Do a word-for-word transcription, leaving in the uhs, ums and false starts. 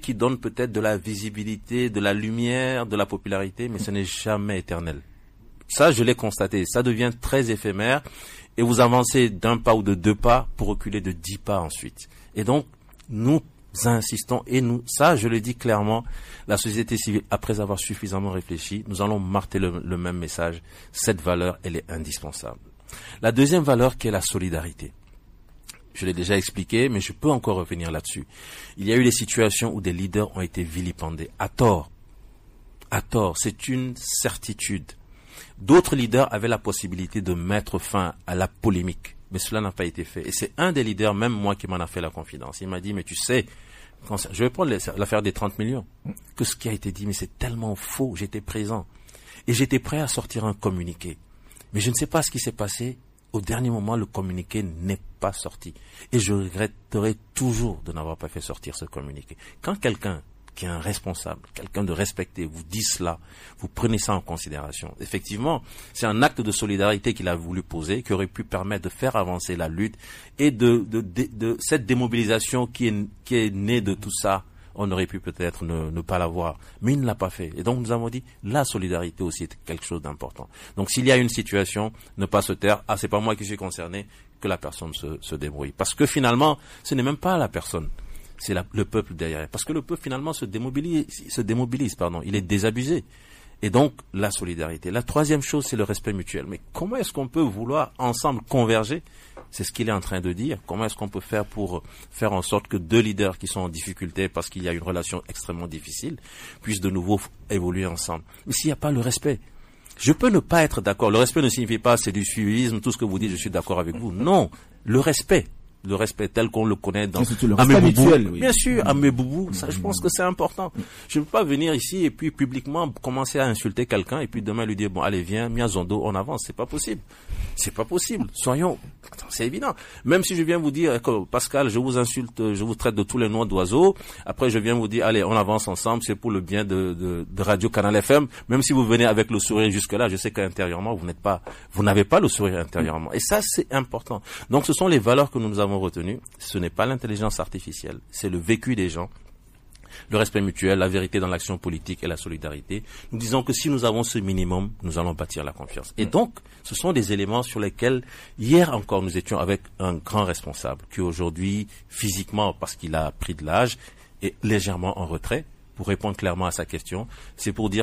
qui donne peut-être de la visibilité, de la lumière, de la popularité, mais ce n'est jamais éternel. Ça, je l'ai constaté. Ça devient très éphémère et vous avancez d'un pas ou de deux pas pour reculer de dix pas ensuite. Et donc, nous insistons et nous, ça, je le dis clairement, la société civile, après avoir suffisamment réfléchi, nous allons marteler le, le même message. Cette valeur, elle est indispensable. La deuxième valeur qui est la solidarité. Je l'ai déjà expliqué, mais je peux encore revenir là-dessus. Il y a eu des situations où des leaders ont été vilipendés, à tort. À tort, c'est une certitude. D'autres leaders avaient la possibilité de mettre fin à la polémique, mais cela n'a pas été fait. Et c'est un des leaders, même moi, qui m'en a fait la confidence. Il m'a dit, mais tu sais, je vais prendre l'affaire des trente millions, que ce qui a été dit, mais c'est tellement faux, j'étais présent. Et j'étais prêt à sortir un communiqué. Mais je ne sais pas ce qui s'est passé. Au dernier moment, le communiqué n'est pas sorti. Et je regretterai toujours de n'avoir pas fait sortir ce communiqué. Quand quelqu'un qui est un responsable, quelqu'un de respecté, vous dit cela, vous prenez ça en considération. Effectivement, c'est un acte de solidarité qu'il a voulu poser, qui aurait pu permettre de faire avancer la lutte et de, de, de, de cette démobilisation qui est, qui est née de tout ça. On aurait pu peut-être ne, ne pas l'avoir, mais il ne l'a pas fait. Et donc nous avons dit, la solidarité aussi est quelque chose d'important. Donc s'il y a une situation, ne pas se taire, ah c'est pas moi qui suis concerné, que la personne se, se débrouille. Parce que finalement, ce n'est même pas la personne, c'est la, le peuple derrière. Parce que le peuple finalement se démobilise, se démobilise, pardon, il est désabusé. Et donc la solidarité. La troisième chose, c'est le respect mutuel. Mais comment est-ce qu'on peut vouloir ensemble converger ? C'est ce qu'il est en train de dire. Comment est-ce qu'on peut faire pour faire en sorte que deux leaders qui sont en difficulté parce qu'il y a une relation extrêmement difficile puissent de nouveau évoluer ensemble? Mais s'il n'y a pas le respect, je peux ne pas être d'accord. Le respect ne signifie pas c'est du suivisme, tout ce que vous dites, je suis d'accord avec vous. Non, le respect. Le respect tel qu'on le connaît dans Améboubou. Oui. Bien sûr, Améboubou, ça je pense que c'est important. Je ne peux pas venir ici et puis publiquement commencer à insulter quelqu'un et puis demain lui dire bon allez viens, Miazondo, on avance, c'est pas possible. C'est pas possible. Soyons, attends, c'est évident. Même si je viens vous dire que Pascal, je vous insulte, je vous traite de tous les noms d'oiseaux, après je viens vous dire allez, on avance ensemble, c'est pour le bien de, de, de Radio Canal F M, même si vous venez avec le sourire jusque là, je sais qu'intérieurement vous n'êtes pas, vous n'avez pas le sourire intérieurement. Et ça c'est important. Donc ce sont les valeurs que nous nous avons retenu, ce n'est pas l'intelligence artificielle, c'est le vécu des gens, le respect mutuel, la vérité dans l'action politique et la solidarité. Nous disons que si nous avons ce minimum, nous allons bâtir la confiance. Et donc, ce sont des éléments sur lesquels, hier encore, nous étions avec un grand responsable qui aujourd'hui, physiquement, parce qu'il a pris de l'âge, est légèrement en retrait. Pour répondre clairement à sa question, c'est pour dire